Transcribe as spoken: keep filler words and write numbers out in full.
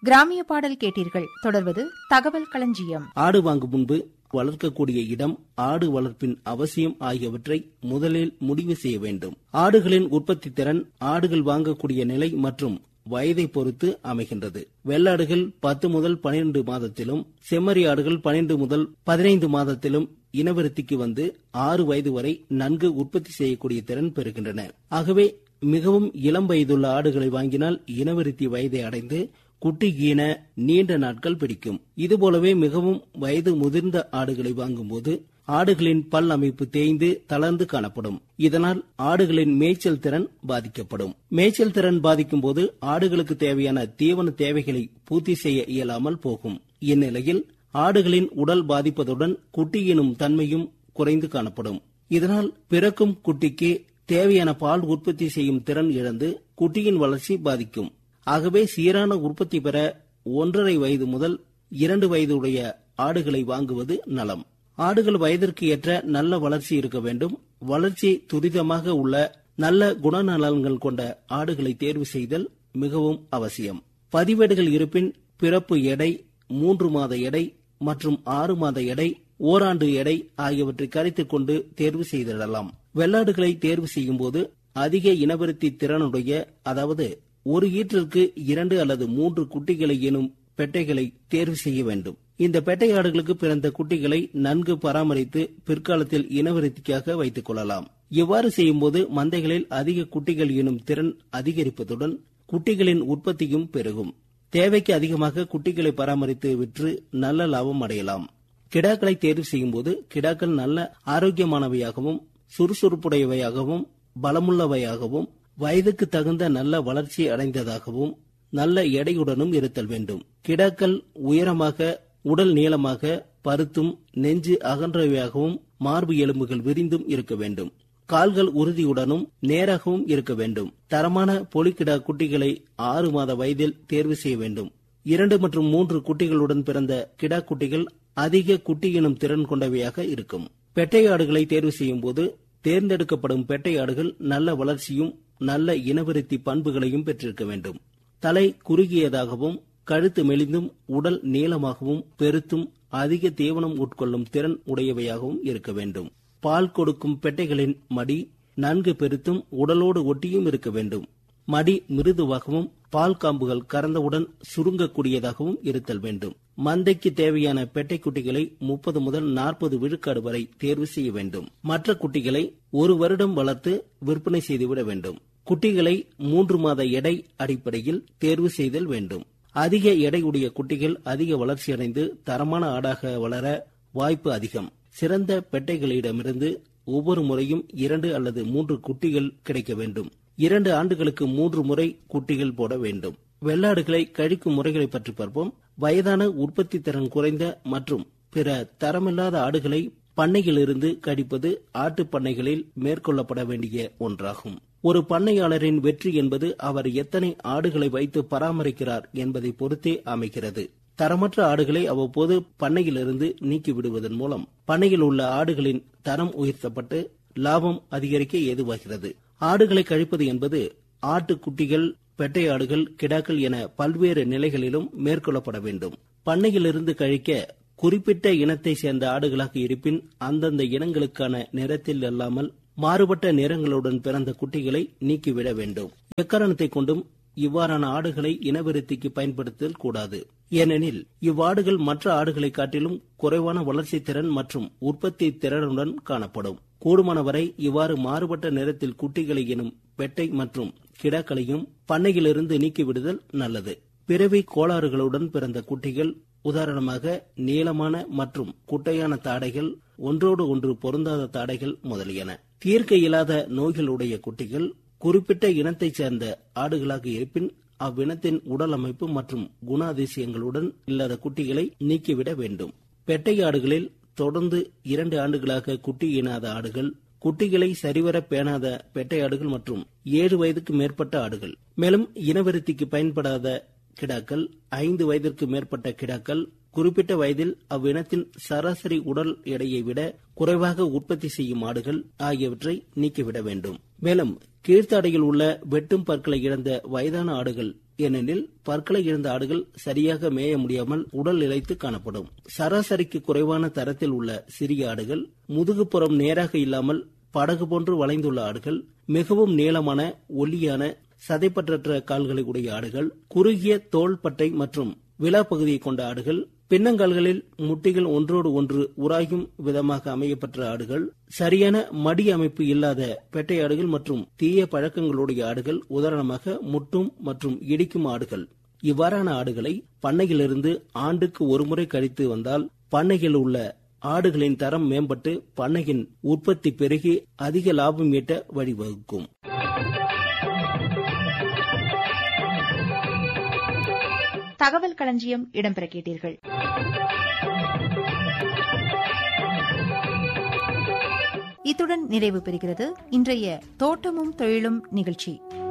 கிராமிய பாடல் கேட்டீர்கள். தொடர்வது தகவல் களஞ்சியம். ஆடு வாங்கும் முன்பு வளர்க்கக்கூடிய இடம், ஆடு வளர்ப்பின் அவசியம் ஆகியவற்றை முதலில் முடிவு செய்ய வேண்டும். ஆடுகளின் உற்பத்தி திறன் ஆடுகள் வாங்கக்கூடிய நிலை மற்றும் வயதை பொறுத்து அமைகின்றது. வெள்ளாடுகள் பத்து முதல் பனிரெண்டு மாதத்திலும், செம்மறி ஆடுகள் பனிரெண்டு முதல் பதினைந்து மாதத்திலும் இனவிருத்திக்கு வந்து ஆறு வயது வரை நன்கு உற்பத்தி செய்யக்கூடிய திறன் பெறுகின்றன. ஆகவே மிகவும் இளம் வயதுள்ள ஆடுகளை வாங்கினால் இனவிருத்தி வயதை அடைந்து குட்டி ஈன நீண்ட நாட்கள் பிடிக்கும். இதுபோலவே மிகவும் வயது முதிர்ந்த ஆடுகளை வாங்கும்போது ஆடுகளின் பல் அமைப்பு தேய்ந்து தளர்ந்து காணப்படும். இதனால் ஆடுகளின் மேய்ச்சல் திறன் பாதிக்கப்படும். மேய்ச்சல் திறன் பாதிக்கும் போது ஆடுகளுக்கு தேவையான தீவன தேவைகளை பூர்த்தி செய்ய இயலாமல் போகும். இந்நிலையில் ஆடுகளின் உடல் பாதிப்பதுடன் குட்டி ஈனும் தன்மையும் குறைந்து காணப்படும். இதனால் பிறக்கும் குட்டிக்கு தேவையான பால் உற்பத்தி செய்யும் திறன் இழந்து குட்டியின் வளர்ச்சி பாதிக்கும். ஆகவே சீரான உற்பத்தி பெற ஒன்றரை வயது முதல் இரண்டு வயதுடைய ஆடுகளை வாங்குவது நலம். ஆடுகள் வயதிற்கு ஏற்ற நல்ல வளர்ச்சி இருக்க வேண்டும். வளர்ச்சி துரிதமாக உள்ள நல்ல குணநலன்கள் கொண்ட ஆடுகளை தேர்வு செய்தல் மிகவும் அவசியம். பதிவேடுகள் இருப்பின் பிறப்பு எடை, மூன்று மாத எடை மற்றும் ஆறு மாத எடை, ஓராண்டு எடை ஆகியவற்றை கருத்தில் கொண்டு தேர்வு செய்திடலாம். வெள்ளாடுகளை தேர்வு செய்யும் போது அதிக இனவிருத்தி திறனுடைய, அதாவது ஒரு ஈற்றிற்கு இரண்டு அல்லது மூன்று குட்டிகளை எனும் பெட்டைகளை தேர்வு செய்ய வேண்டும். இந்த பெட்டை ஆடுகளுக்கு பிறந்த குட்டிகளை நன்கு பராமரித்து பிற்காலத்தில் இனவிருத்திக்காக வைத்துக் கொள்ளலாம். இவ்வாறு செய்யும்போது மந்தைகளில் அதிக குட்டிகள் எனும் திறன் அதிகரிப்பதுடன் குட்டிகளின் உற்பத்தியும் பெருகும். தேவைக்கு அதிகமாக குட்டிகளை பராமரித்து விற்று நல்ல லாபம் அடையலாம். கிடாக்களை தேர்வு செய்யும் போது கிடாக்கள் நல்ல ஆரோக்கியமானவையாகவும் சுறுசுறுப்புடையவையாகவும் பலமுள்ளவையாகவும் வயதுக்கு தகுந்த நல்ல வளர்ச்சி அடைந்ததாகவும் நல்ல எடையுடனும் இருத்தல் வேண்டும். கிடாக்கள் உயரமாக, உடல் நீளமாக, பருத்தும் நெஞ்சு அகன்றவையாகவும் மார்பு எலும்புகள் விரிந்தும் இருக்க வேண்டும். கால்கள் உறுதியுடனும் நேராகவும் இருக்க வேண்டும். தரமான பொலிக்கிடா குட்டிகளை ஆறு மாத வயதில் தேர்வு செய்ய வேண்டும். இரண்டு மற்றும் மூன்று குட்டிகளுடன் பிறந்த கிடா குட்டிகள் அதிக குட்டி எனும் திறன் கொண்டவையாக இருக்கும். பெட்டை ஆடுகளை தேர்வு செய்யும் போது தேர்ந்தெடுக்கப்படும் பெட்டை ஆடுகள் நல்ல வளர்ச்சியும் நல்ல இனவிருத்தி பண்புகளையும் பெற்றிருக்க வேண்டும். தலை குறுகியதாகவும் கழுத்து மெலிந்தும் உடல் நீளமாகவும் பெருத்தும் அதிக தீவனம் உட்கொள்ளும் திறன் உடையவையாகவும் இருக்க வேண்டும். பால் கொடுக்கும் பெட்டைகளின் மடி நன்கு பெருத்தும் உடலோடு ஒட்டியும் இருக்க வேண்டும். மடி மிருதுவாகவும் பால் காம்புகள் கறந்தவுடன் சுருங்கக்கூடியதாகவும் இருத்தல் வேண்டும். மந்தைக்கு தேவையான பெட்டை குட்டிகளை முப்பது முதல் நாற்பது விழுக்காடு வரை தேர்வு செய்ய வேண்டும். மற்ற குட்டிகளை ஒரு வருடம் வளர்த்து விற்பனை செய்துவிட வேண்டும். குட்டிகளை மூன்று மாத எடை அடிப்படையில் தேர்வு செய்தல் வேண்டும். அதிக எடையுடைய குட்டிகள் அதிக வளர்ச்சியடைந்து தரமான ஆடாக வளர வாய்ப்பு அதிகம். சிறந்த பெட்டைகளிடமிருந்து ஒவ்வொரு முறையும் இரண்டு அல்லது மூன்று குட்டிகள் கிடைக்க வேண்டும். இரண்டு ஆண்டுகளுக்கு மூன்று முறை குட்டிகள் போட வேண்டும். வெள்ளாடுகளை கழிக்கும் முறைகளை பற்றி பார்ப்போம். வயதான உற்பத்தி திறன் குறைந்த மற்றும் பிற தரமில்லாத ஆடுகளை பண்ணையிலிருந்து கழிப்பது ஆட்டு பண்ணைகளில் மேற்கொள்ளப்பட வேண்டிய ஒன்றாகும். ஒரு பண்ணையாளரின் வெற்றி என்பது அவர் எத்தனை ஆடுகளை வைத்து பராமரிக்கிறார் என்பதை பொறுத்தே அமைகிறது. தரமற்ற ஆடுகளை அவ்வப்போது பண்ணையிலிருந்து நீக்கிவிடுவதன் மூலம் பண்ணையில் உள்ள ஆடுகளின் தரம் உயர்த்தப்பட்டு லாபம் அதிகரிக்க ஏதுவாகிறது. ஆடுகளை கழிப்பது என்பது ஆட்டு குட்டிகள், பெட்டை ஆடுகள், கிடாக்கள் என பல்வேறு நிலைகளிலும் மேற்கொள்ளப்பட வேண்டும். பண்ணையிலிருந்து கழிக்க குறிப்பிட்ட இனத்தை சேர்ந்த ஆடுகளாக இருப்பின் அந்தந்த இனங்களுக்கான நிறத்தில் அல்லாமல் மாறுபட்ட நிறங்களுடன் பிறந்த குட்டிகளை நீக்கிவிட வேண்டும். எக்காரணத்தை கொண்டும் இவ்வாறான ஆடுகளை இனவிருத்திக்கு பயன்படுத்தல் கூடாது. ஏனெனில் இவ்வாடுகள் மற்ற ஆடுகளை காட்டிலும் குறைவான வளர்ச்சி திறன் மற்றும் உற்பத்தி திறனுடன் காணப்படும். கூடுமானவரை இவ்வாறு மாறுபட்ட நிறத்தில் குட்டிகளை எனும் பெட்டை மற்றும் கிடாக்களையும் பண்ணையிலிருந்து நீக்கிவிடுதல் நல்லது. பிறவி கோளாறுகளுடன் பிறந்த குட்டிகள், உதாரணமாக நீளமான மற்றும் குட்டையான தாடைகள், ஒன்றோடு ஒன்று பொருந்தாத தாடைகள் முதலியன. தீர்க்க இயலாத நோய்களுடைய குட்டிகள், குறிப்பிட்ட இனத்தைச் சேர்ந்த ஆடுகளாக இருப்பின் அவ்வினத்தின் உடல் அமைப்பு மற்றும் குணாதிசயங்களுடன் இல்லாத குட்டிகளை நீக்கிவிட வேண்டும். பெட்டை ஆடுகளில் தொடர்ந்து இரண்டு ஆண்டுகளாக குட்டி ஈனாத ஆடுகள், குட்டிகளை சரிவர பேணாத பெட்டை ஆடுகள் மற்றும் ஏழு வயதுக்கு மேற்பட்ட ஆடுகள், மேலும் இனவிருத்திக்கு பயன்படாத கிடாக்கள், ஐந்து வயதிற்கு மேற்பட்ட கிடாக்கள், குறிப்பிட்ட வயதில் அவ்வினத்தின் சராசரி உடல் எடையை விட குறைவாக உற்பத்தி செய்யும் ஆடுகள் ஆகியவற்றை நீக்கிவிட வேண்டும். மேலும் கீழ்த்தாடையில் உள்ள வெட்டும் பற்களை இழந்த வயதான ஆடுகள், ஏனெனில் பற்களை இழந்த ஆடுகள் சரியாக மேய முடியாமல் உடல் இழைத்து காணப்படும். சராசரிக்கு குறைவான தரத்தில் உள்ள சிறிய ஆடுகள், முதுகுப்புறம் நேராக இல்லாமல் படகு போன்று வளைந்துள்ள ஆடுகள், மிகவும் நீளமான ஒல்லியான சதைப்பற்றற்ற கால்களை உடைய ஆடுகள், குறுகிய தோள் பட்டை மற்றும் விலா பகுதியை கொண்ட ஆடுகள், பின்னங்கால்களில் முட்டிகள் ஒன்றோடு ஒன்று உராயும் விதமாக அமையப்பெற்ற ஆடுகள், சரியான மடி அமைப்பு இல்லாத பெட்டை ஆடுகள் மற்றும் தீய பழக்கங்களுடைய ஆடுகள், உதாரணமாக முட்டும் மற்றும் இடிக்கும் ஆடுகள். இவ்வாறான ஆடுகளை பண்ணையிலிருந்து ஆண்டுக்கு ஒருமுறை கழித்து வந்தால் பண்ணையில் உள்ள ஆடுகளின் தரம் மேம்பட்டு பண்ணையின் உற்பத்தி பெருகி அதிக லாபம் ஈட்ட வழிவகுக்கும். தகவல் களஞ்சியம் இடம்பெற கேட்டீர்கள். இத்துடன் நிறைவு பெறுகிறது இன்றைய தோட்டமும் தொழிலும் நிகழ்ச்சி.